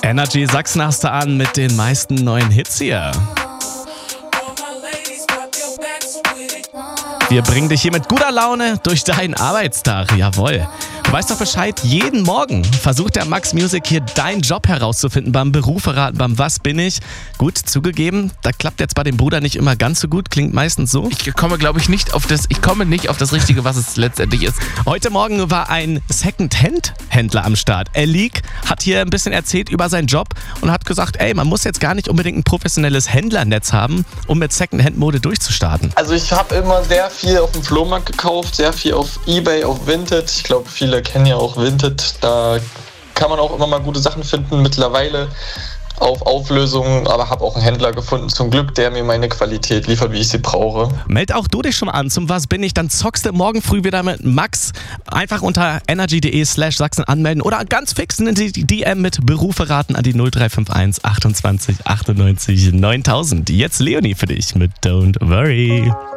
Energy Sachsen hast du an mit den meisten neuen Hits hier. Wir bringen dich hier mit guter Laune durch deinen Arbeitstag. Jawohl. Du weißt doch Bescheid, jeden Morgen versucht der Max Music hier deinen Job herauszufinden beim Beruferaten, beim Was bin ich? Gut, zugegeben, da klappt jetzt bei dem Bruder nicht immer ganz so gut, klingt meistens so. Ich komme nicht auf das Richtige, was es letztendlich ist. Heute Morgen war ein Second-Hand-Händler am Start. Elik hat hier ein bisschen erzählt über seinen Job und hat gesagt, ey, man muss jetzt gar nicht unbedingt ein professionelles Händlernetz haben, um mit Second-Hand-Mode durchzustarten. Also ich habe immer sehr viel auf dem Flohmarkt gekauft, sehr viel auf Ebay, auf Vinted. Ich glaube, viele kennen ja auch Vinted. Da kann man auch immer mal gute Sachen finden. Mittlerweile auf Auflösung, aber habe auch einen Händler gefunden, zum Glück, der mir meine Qualität liefert, wie ich sie brauche. Meld auch du dich schon mal an zum Was bin ich, dann zockst du morgen früh wieder mit Max. Einfach unter energy.de/Sachsen anmelden oder ganz fix in die DM mit Beruferaten an die 0351 28 98 9000. Jetzt Leonie für dich mit Don't Worry.